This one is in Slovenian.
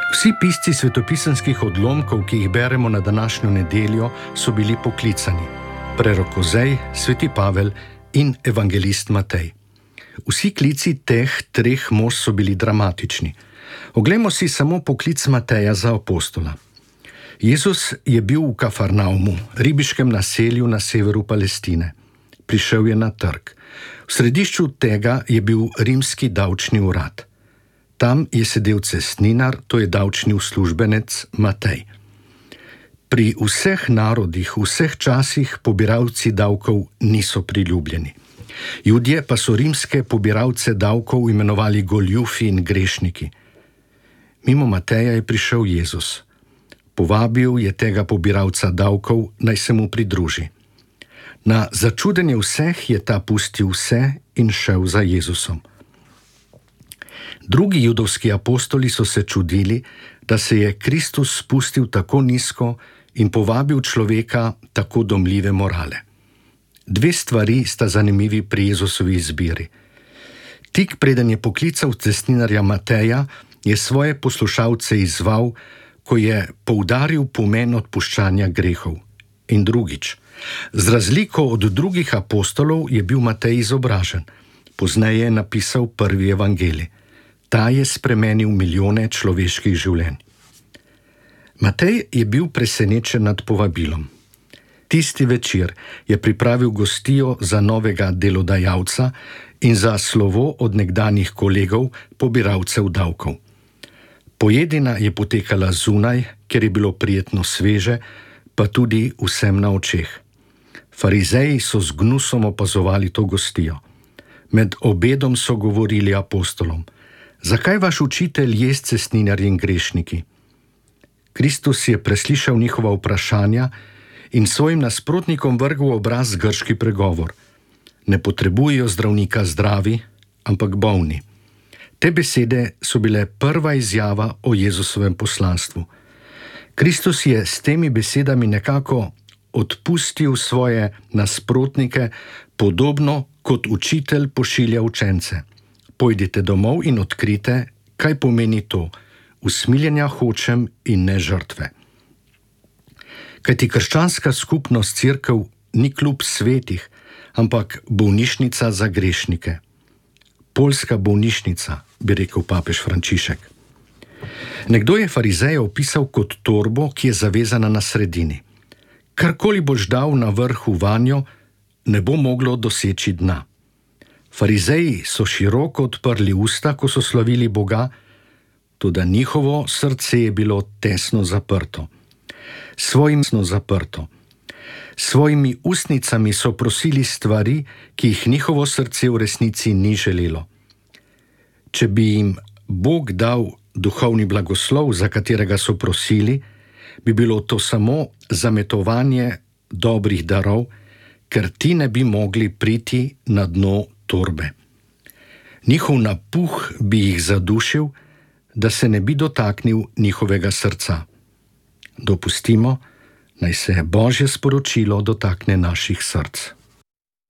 Vsi pisci svetopisanskih odlomkov, ki jih beremo na današnjo nedeljo, so bili poklicani: prerok Ozej, sveti Pavel in evangelist Matej. Vsi klici teh treh mož so bili dramatični. Oglejmo si samo poklic Mateja za apostola. Jezus je bil v Kafarnaumu, ribiškem naselju na severu Palestine. Prišel je na trg. V središču tega je bil rimski davčni urad. Tam je sedel cestninar, to je davčni uslužbenec Matej. Pri vseh narodih, v vseh časih pobiralci davkov niso priljubljeni. Judje pa so rimske pobiralce davkov imenovali goljufi in grešniki. Mimo Mateja je prišel Jezus. Povabil je tega pobiralca davkov, naj se mu pridruži. Na začudenje vseh je ta pustil vse in šel za Jezusom. Drugi judovski apostoli so se čudili, da se je Kristus spustil tako nizko in povabil človeka tako domljive morale. Dve stvari sta zanimivi pri Jezusovi izbiri. Tik preden je poklical cestninarja Mateja, je svoje poslušalce izzval, ko je poudaril pomen odpuščanja grehov. In drugič, z razliko od drugih apostolov je bil Matej izobražen. Pozneje je napisal prvi evangelij. Ta je spremenil milijone človeških življenj. Matej je bil presenečen nad povabilom. Tisti večer je pripravil gostijo za novega delodajalca in za slovo od nekdanjih kolegov, pobiralcev davkov. Pojedina je potekala zunaj, ker je bilo prijetno sveže, pa tudi vsem na očeh. Farizeji so z gnusom opazovali to gostijo. Med obedom so govorili apostolom: zakaj vaš učitelj je s cestninarji in grešniki? Kristus je preslišal njihova vprašanja in svojim nasprotnikom vrgel v obraz grški pregovor: ne potrebujejo zdravnika zdravi, ampak bolni. Te besede so bile prva izjava o Jezusovem poslanstvu. Kristus je s temi besedami nekako odpustil svoje nasprotnike, podobno kot učitelj pošilja učence. Pojdite domov in odkrite, kaj pomeni to: usmiljenja hočem in ne žrtve. Kajti krščanska skupnost, cerkev, ni klub svetih, ampak bolnišnica za grešnike. Poljska bolnišnica, bi rekel papež Frančišek. Nekdo je farizeje opisal kot torbo, ki je zavezana na sredini. Karkoli boš dal na vrhu vanjo, ne bo moglo doseči dna. Farizeji so široko odprli usta, ko so slavili Boga, toda njihovo srce je bilo tesno zaprto. Svojimi ustnicami so prosili stvari, ki jih njihovo srce v resnici ni želelo. Če bi jim Bog dal duhovni blagoslov, za katerega so prosili, bi bilo to samo zametovanje dobrih darov, ker ti ne bi mogli priti na dno torbe. Njihov napuh bi jih zadušil, da se ne bi dotaknil njihovega srca. Dopustimo, naj se Božje sporočilo dotakne naših src.